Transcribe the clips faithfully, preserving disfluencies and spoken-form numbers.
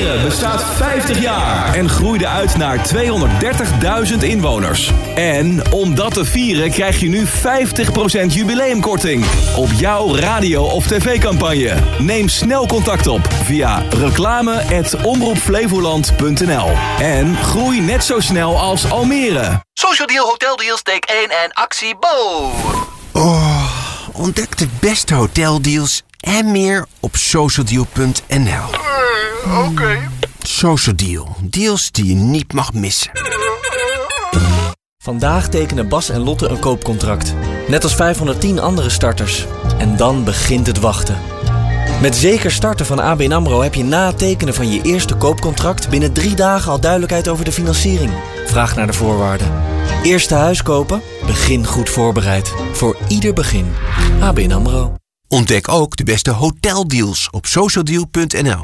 Almere bestaat vijftig jaar en groeide uit naar tweehonderddertigduizend inwoners. En om dat te vieren krijg je nu vijftig procent jubileumkorting op jouw radio- of tv-campagne. Neem snel contact op via reclame at omroep flevoland punt n l. En groei net zo snel als Almere. Social Deal, Hotel Deals, take één en actie Bo. Oh, ontdek de beste hoteldeals en meer op social deal punt n l. Uh, Oké. Okay. Social Deal. Deals die je niet mag missen. Vandaag tekenen Bas en Lotte een koopcontract. Net als vijfhonderdtien andere starters. En dan begint het wachten. Met Zeker Starten van A B N AMRO heb je na het tekenen van je eerste koopcontract binnen drie dagen al duidelijkheid over de financiering. Vraag naar de voorwaarden. Eerste huis kopen? Begin goed voorbereid. Voor ieder begin. A B N AMRO. Ontdek ook de beste hoteldeals op social deal punt n l.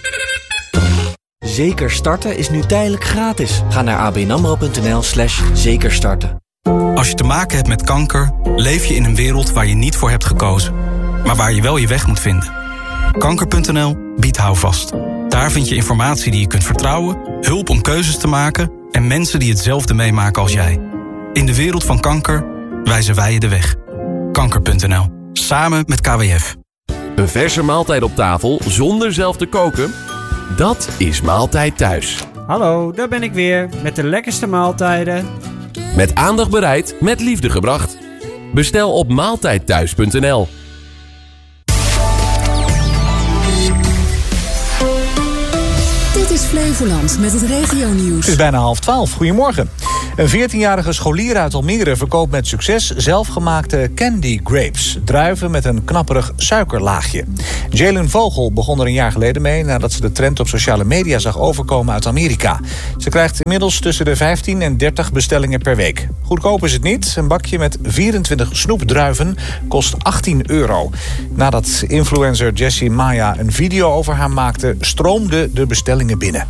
Zeker Starten is nu tijdelijk gratis. Ga naar abnamro punt n l slash zekerstarten. Als je te maken hebt met kanker, leef je in een wereld waar je niet voor hebt gekozen. Maar waar je wel je weg moet vinden. kanker punt n l biedt houvast. Daar vind je informatie die je kunt vertrouwen, hulp om keuzes te maken en mensen die hetzelfde meemaken als jij. In de wereld van kanker wijzen wij je de weg. kanker punt n l. Samen met K W F. Een verse maaltijd op tafel zonder zelf te koken? Dat is Maaltijd Thuis. Hallo, daar ben ik weer met de lekkerste maaltijden. Met aandacht bereid, met liefde gebracht. Bestel op maaltijdthuis punt n l. Dit is Flevoland met het regionieuws. Het is bijna half twaalf. Goedemorgen. Een veertienjarige scholier uit Almere verkoopt met succes zelfgemaakte candy grapes. Druiven met een knapperig suikerlaagje. Jalen Vogel begon er een jaar geleden mee nadat ze de trend op sociale media zag overkomen uit Amerika. Ze krijgt inmiddels tussen de vijftien en dertig bestellingen per week. Goedkoop is het niet. Een bakje met vierentwintig snoepdruiven kost achttien euro. Nadat influencer Jessie Maya een video over haar maakte, stroomden de bestellingen binnen.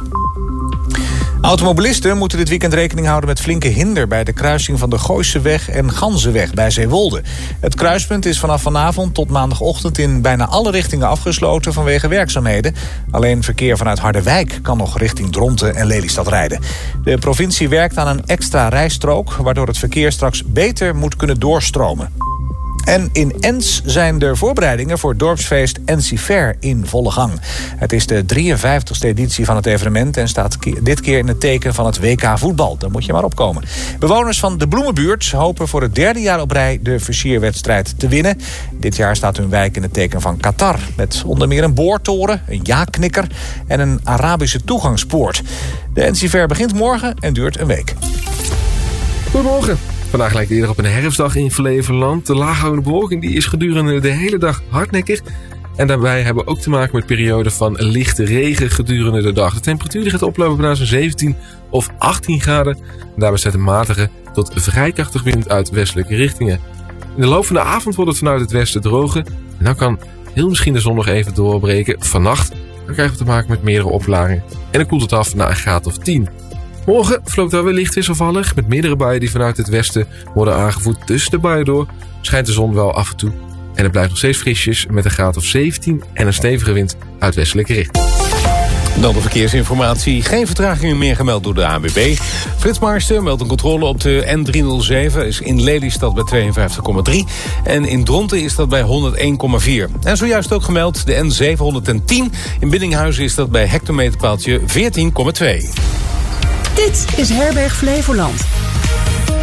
Automobilisten moeten dit weekend rekening houden met flinke hinder bij de kruising van de Gooiseweg en Ganzenweg bij Zeewolde. Het kruispunt is vanaf vanavond tot maandagochtend in bijna alle richtingen afgesloten vanwege werkzaamheden. Alleen verkeer vanuit Harderwijk kan nog richting Dronten en Lelystad rijden. De provincie werkt aan een extra rijstrook, waardoor het verkeer straks beter moet kunnen doorstromen. En in Ens zijn de voorbereidingen voor dorpsfeest Ensifer in volle gang. Het is de drieënvijftigste editie van het evenement en staat dit keer in het teken van het W K voetbal. Daar moet je maar opkomen. Bewoners van de Bloemenbuurt hopen voor het derde jaar op rij de versierwedstrijd te winnen. Dit jaar staat hun wijk in het teken van Qatar. Met onder meer een boortoren, een ja-knikker en een Arabische toegangspoort. De Ensifer begint morgen en duurt een week. Goedemorgen. Vandaag lijkt eerder op een herfstdag in Flevoland. De laaghangende bewolking die is gedurende de hele dag hardnekkig. En daarbij hebben we ook te maken met perioden van lichte regen gedurende de dag. De temperatuur die gaat oplopen naar zo'n zeventien of achttien graden. En daarbij staat een matige tot vrij krachtig wind uit westelijke richtingen. In de loop van de avond wordt het vanuit het westen droger. En dan kan heel misschien de zon nog even doorbreken. Vannacht dan krijgen we te maken met meerdere opklaringen. En dan koelt het af naar een graad of tien. Morgen verloopt daar weer licht wisselvallig, met meerdere buien die vanuit het westen worden aangevoerd. Tussen de buien door schijnt de zon wel af en toe. En het blijft nog steeds frisjes met een graad of zeventien en een stevige wind uit westelijke richting. Dan de verkeersinformatie. Geen vertragingen meer gemeld door de A N W B. Frits Marsten meldt een controle op de N driehonderdzeven. Is in Lelystad bij tweeënvijftig komma drie. En in Dronten is dat bij honderdéén komma vier. En zojuist ook gemeld de N zevenhonderdtien. In Biddinghuizen is dat bij hectometerpaaltje veertien komma twee. Dit is Herberg Flevoland.